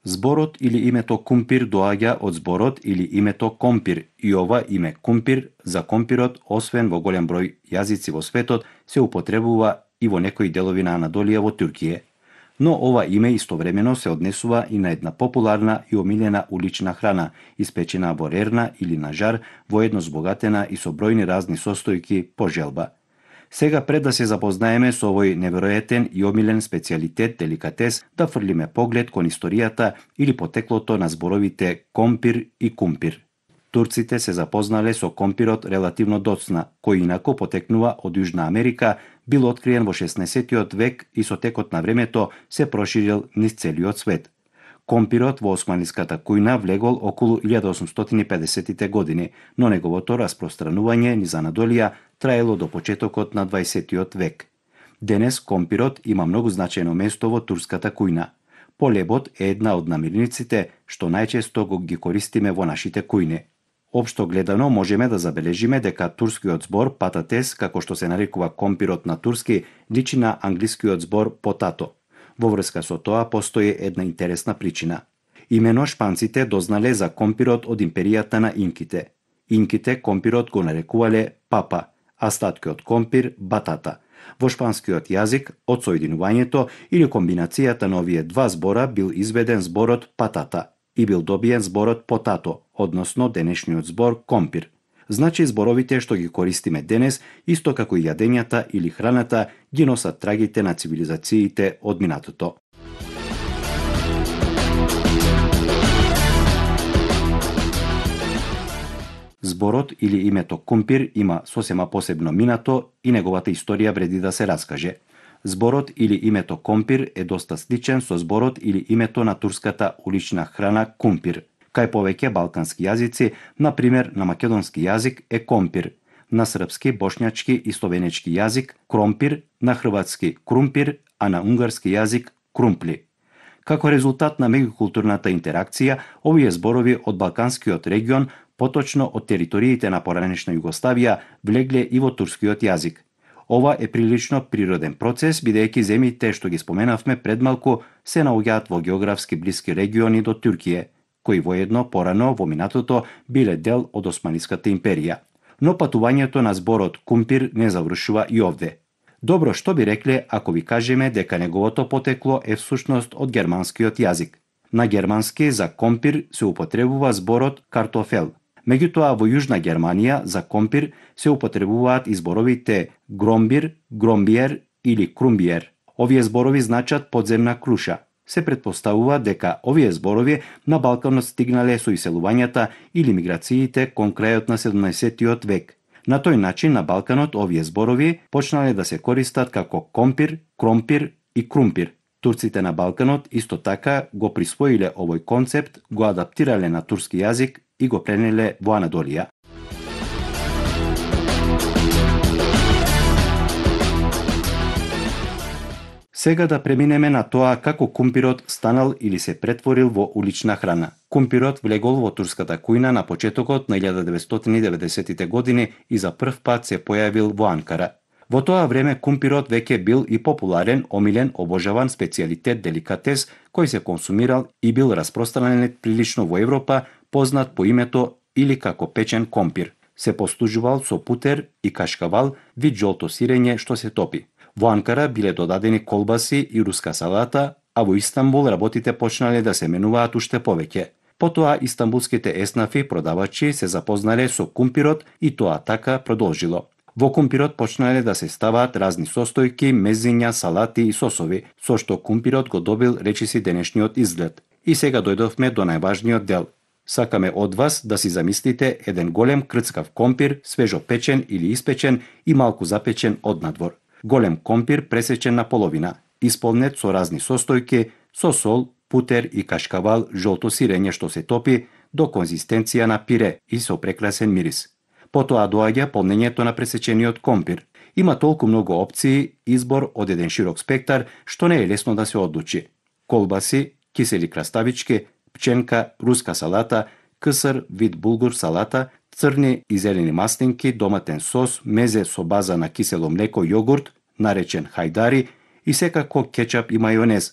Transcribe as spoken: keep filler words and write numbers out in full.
Зборот или името кумпир доаѓа од зборот или името компир и ова име кумпир за компирот, освен во голем број јазици во светот, се употребува и во некои делови на Анадолија во Туркија. Но ова име истовремено се однесува и на една популарна и омилена улична храна, испечена во рерна или на жар, воедно збогатена и со бројни разни состојки по желба. Сега, пред да се запознаеме со овој неверојатен и омилен специјалитет деликатес, да фрлиме поглед кон историјата или потеклото на зборовите компир и кумпир. Турците се запознале со компирот релативно доцна, кој инаку потекнува од Јужна Америка, бил откриен во шеснаесеттиот век и со текот на времето се проширил низ целиот свет. Компирот во османлиската кујна влегол околу илјада осумстотини и педесетите години, но неговото распространување низ Анадолија траело до почетокот на дваесеттиот век. Денес компирот има многу значајно место во турската кујна. Полебот е една од намирниците што најчесто го ги користиме во нашите кујни. Општо гледано можеме да забележиме дека турскиот збор пататес, како што се нарекува компирот на турски, личи на англискиот збор потато. Во врска со тоа постои една интересна причина. Имено шпанците дознале за компирот од империјата на инките. Инките компирот го нарекувале папа, а статкиот компир батата. Во шпанскиот јазик, од соединувањето или комбинацијата на овие два збора бил изведен зборот патата и бил добиен зборот потато, односно денешниот збор компир. Значи зборовите што ги користиме денес, исто како и јадењата или храната, ги носат трагите на цивилизациите од минатото. Зборот или името кумпир има сосема посебно минато и неговата историја вреди да се раскаже. Зборот или името компир е доста сличен со зборот или името на турската улична храна кумпир. Кај повеќе балкански јазици, на пример на македонски јазик е компир, на српски, бошњачки и словенечки јазик кромпир, на хрватски крумпир, а на унгарски јазик крумпли. Како резултат на меѓукултурната интеракција, овие зборови од балканскиот регион, поточно од териториите на поранешна Југославија, влегле и во турскиот јазик. Ова е прилично природен процес, бидејќи земјите што ги споменавме пред малку се наоѓаат во географски блиски региони до Туркија, кои воедно порано во минатото биле дел од Османската империја. Но патувањето на зборот кумпир не завршува и овде. Добро, што би рекле ако ви кажеме дека неговото потекло е всушност од германскиот јазик. На германски за компир се употребува зборот картофел. Меѓутоа во Јужна Германија за компир се употребуваат и зборовите громбир, громбиер или крумбиер. Овие зборови значат подземна круша. Се претпоставува дека овие зборови на Балканот стигнале со иселувањата или миграциите кон крајот на седумнаесеттиот век. На тој начин на Балканот овие зборови почнале да се користат како компир, кромпир и крумпир. Турците на Балканот исто така го присвоиле овој концепт, го адаптирале на турски јазик и го пренеле во Анадолија. Сега да преминеме на тоа како кумпирот станал или се претворил во улична храна. Кумпирот влегол во турската кујна на почетокот на илјада деветстотини и деветдесетите години и за прв пат се појавил во Анкара. Во тоа време кумпирот веќе бил и популарен, омилен, обожаван специјалитет деликатес кој се консумирал и бил распространет прилично во Европа, познат по името или како печен компир. Се послужувал со путер и кашкавал, вид жолто сирење што се топи. Во Анкара биле додадени колбаси и руска салата, а во Истанбул работите почнале да се менуваат уште повеќе. Потоа истанбулските еснафи продавачи се запознале со кумпирот и тоа така продолжило. Во кумпирот почнале да се ставаат разни состојки, мезиња, салати и сосови, со што кумпирот го добил речиси денешниот изглед. И сега дојдовме до најважниот дел. Сакаме од вас да си замислите еден голем крцкав компир, свежо печен или испечен и малку запечен однадвор. Голем компир пресечен на половина, исполнет со разни состојки, со сол, путер и кашкавал, жолто сирење што се топи до конзистенција на пире и со прекрасен мирис. Потоа доаѓа полнењето на пресечениот компир. Има толку многу опции, избор од еден широк спектар, што не е лесно да се одлучи. Колбаси, кисели краставички, пченка, руска салата, кср, вид булгур салата, црни и зелени маслинки, доматен сос, мезе со база на кисело млеко, јогурт, наречен хајдари, и секако кетчап и мајонез,